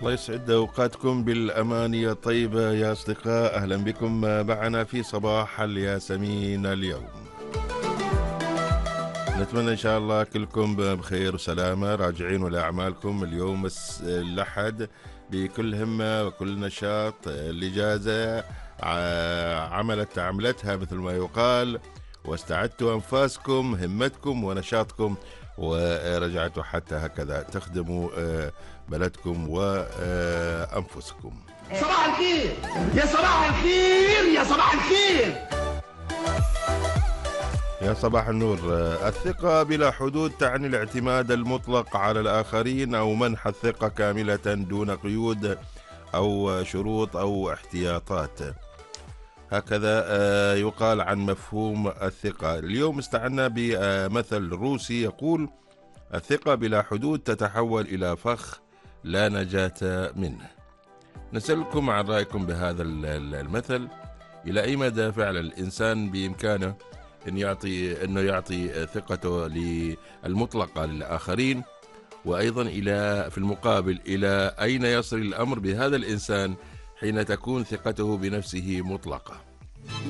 الله يسعد أوقاتكم بالأماني الطيبة يا أصدقاء. أهلا بكم معنا في صباح الياسمين اليوم. نتمنى إن شاء الله كلكم بخير وسلامة، راجعين لأعمالكم اليوم الأحد بكل همة وكل نشاط. الإجازة عملتها مثل ما يقال، واستعدتوا أنفاسكم همتكم ونشاطكم، ورجعتوا حتى هكذا تخدموا بلدكم وأنفسكم. صباح الخير يا صباح الخير يا صباح الخير يا صباح النور. الثقة بلا حدود تعني الاعتماد المطلق على الآخرين أو منح الثقة كاملة دون قيود أو شروط أو احتياطات. هكذا يقال عن مفهوم الثقة. اليوم استعنا بمثل روسي يقول: الثقة بلا حدود تتحول إلى فخ لا نجاة منه. نسألكم عن رأيكم بهذا المثل. إلى أي مدى فعلا الإنسان بإمكانه أنه يعطي ثقته المطلقة للآخرين، وأيضا في المقابل إلى أين يصل الأمر بهذا الإنسان حين تكون ثقته بنفسه مطلقة؟